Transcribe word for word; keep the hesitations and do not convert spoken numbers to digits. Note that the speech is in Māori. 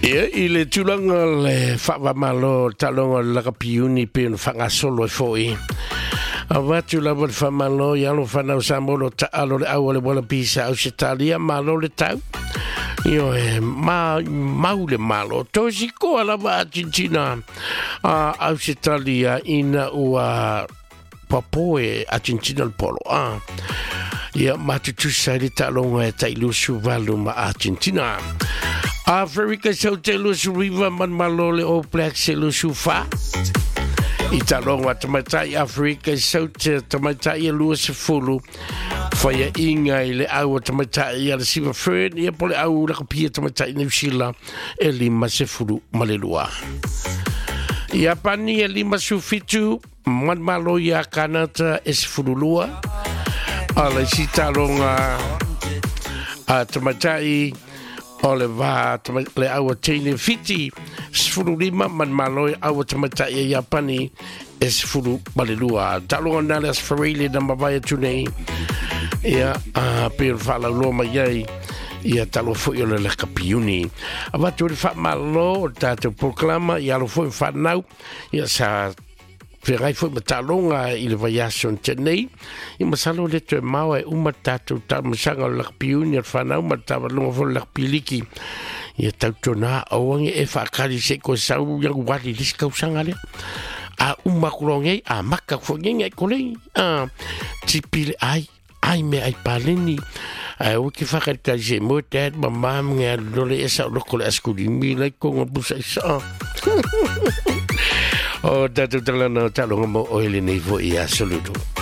Ia, i le tulanga le whaamalo talonga laka piuni pe un whangasolo e fōi. A watu la wad whamalo i alo whanau samolo ta alo le au le wala pisa au se talia malo le tau. Io e ma mau le malo. Tosi koa la wa Argentina a au se talia ina ua papoe Argentina le polo. Ah. Ia matutu sai le talonga e tailusu valu ma Argentina. Africa so te lusu riva man malole o black se lusu fa. I talonga tamatai Africa so te tamatai lusu fulu. Faya inga i le au tamatai ala siva fern ia pole au la kapia tamatai New Zealand e lima se fulu malelua. Ia pani e lima sufitu man malo ia Canada e se fulu lua. Ala si talonga a tamatai ole va le awa tene fiti sfulu lima man maloi awa tamata e Japani e sfulu balelua talonga nale asfarele na mawaya tunei ia a per fala loma yai ia talo fo yo le kapiuni avatu le fa malo tato proclama ia lo fo fa nau ia sa Ferai foi matalonga i le vaiason tenei i masalo le te mau e uma tatu tamasanga o lakpiuni ar whanau ma tamalonga fo lakpiliki ia tautona awange e whakari se ko sau yang wali lis kausanga le a uma kulonge a maka fongenge kolei a tipile ai ai me ai paleni a o ki whakarita se mo te mama mga lole esa lokole askuri mi lai konga busa isa Oh, tatu talana talonga mo o ele nei vo ia saludo.